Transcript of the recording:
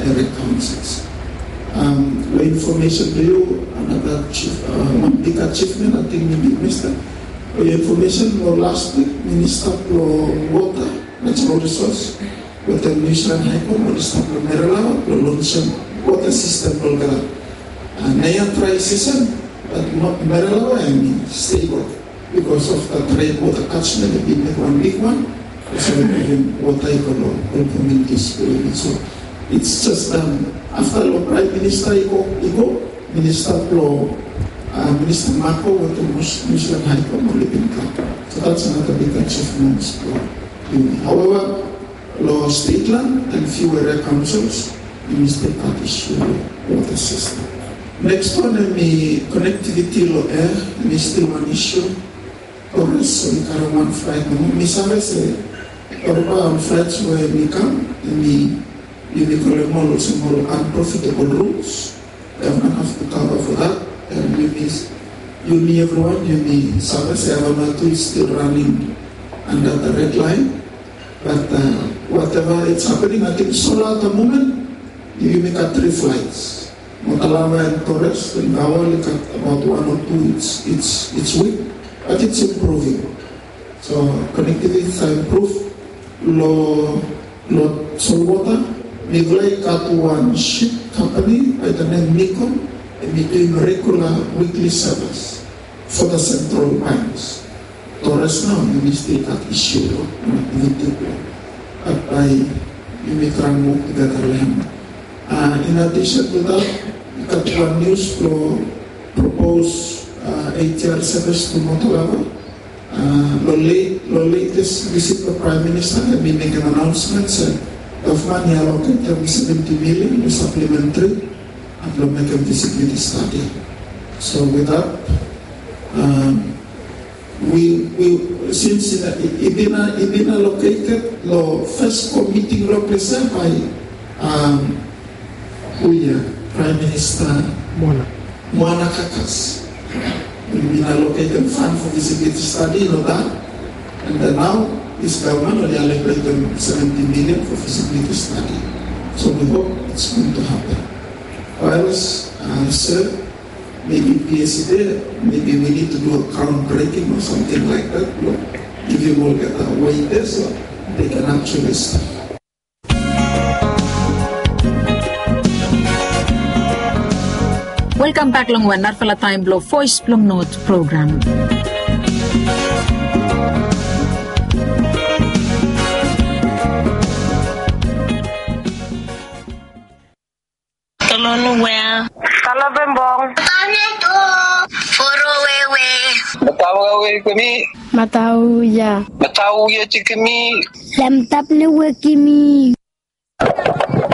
area councils. The information to you, another one big achievement, I think maybe Mr. The information for last week, Minister for Water, Natural Resource, with the New Zealand High Court, Minister for Merala, the launch water system program. Naya try season, but not Merala, I mean stable, because of the trade water catchment, we make one big one, so we have water economic communities. So it's just after the Prime Minister Iko, Minister for Minister Marco with the New Zealand High Court living camp. So that's another big achievement for uni. However, law state land and few area councils, you still can't issue water system. Next one, the connectivity law air, we still one issue. Torres on Karawan flight. We say, on flights where we come, we call them all unprofitable routes. Government have to cover for that. And uni everyone, uni service, Avamatu is still running under the red line. But whatever it's happening, I think solar at the moment, you make 3 flights. Motalava and Torres, and Gawal, about 1 or 2, it's weak, but it's improving. So connectivity is improved. Low salt water, Nivlay got one ship company by the name Nikon, and we doing regular weekly service for the central banks. Torres now, you still got issue, but by you make run work together. In addition to that, we got one news for proposed ATR service to Motolava. The latest visit the Prime Minister had been making announcements and government allocated 70 million supplementary and will make a visibility study. So with that, we since it been allocated the first committee represented by Prime Minister Moana Kakas. We've been allocated fund for visibility study, you know that, and then now this government only allocated 70 million for feasibility study. So we hope it's going to happen. Or else, sir, maybe PSD, maybe we need to do a groundbreaking or something like that. If you will get a way there, so they can actually start. Welcome back long one narfala time blow voice plum note program. Where? Kalabembong. Kaneto. Forowewe. Matawawe kami. Matauya. Matauya chikami. Lamtap ni wekimi.